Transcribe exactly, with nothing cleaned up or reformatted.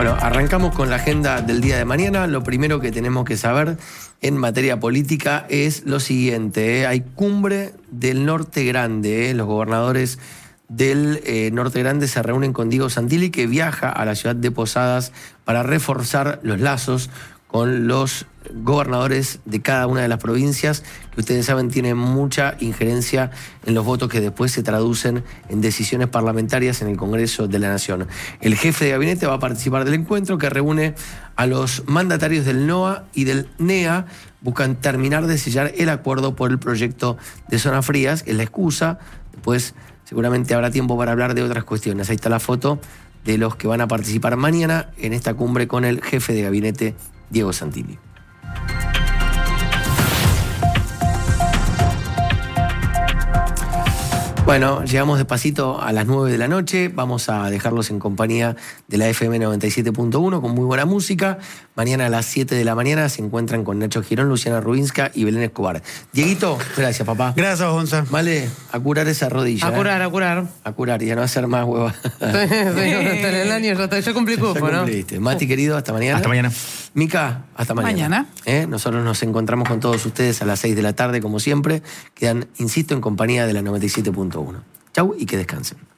Bueno, arrancamos con la agenda del día de mañana. Lo primero que tenemos que saber en materia política es lo siguiente, ¿eh? Hay cumbre del Norte Grande, ¿eh? Los gobernadores del eh, Norte Grande se reúnen con Diego Santilli, que viaja a la ciudad de Posadas para reforzar los lazos con los gobernadores de cada una de las provincias, que ustedes saben tienen mucha injerencia en los votos que después se traducen en decisiones parlamentarias en el Congreso de la Nación. El jefe de gabinete va a participar del encuentro que reúne a los mandatarios del NOA y del NEA. Buscan terminar de sellar el acuerdo por el proyecto de Zonas Frías, que es la excusa. Después seguramente habrá tiempo para hablar de otras cuestiones. Ahí está la foto de los que van a participar mañana en esta cumbre con el jefe de gabinete, Diego Santilli. Bueno, llegamos despacito a las nueve de la noche. Vamos a dejarlos en compañía de la F M noventa y siete punto uno con muy buena música. Mañana a las siete de la mañana se encuentran con Nacho Girón, Luciana Rubinska y Belén Escobar. Dieguito, gracias, papá. Gracias, Gonza. Vale, a curar esa rodilla. A curar, ¿eh? a curar. A curar y a no hacer más hueva. Sí, sí, hasta el año ya, está, ya cumplí cupo, ya ¿no? cumpliste. Mati, querido, hasta mañana. Hasta mañana. Mica, hasta mañana. Mañana. ¿Eh? Nosotros nos encontramos con todos ustedes a las seis de la tarde, como siempre. Quedan, insisto, en compañía de la noventa y siete punto uno. Chau y que descansen.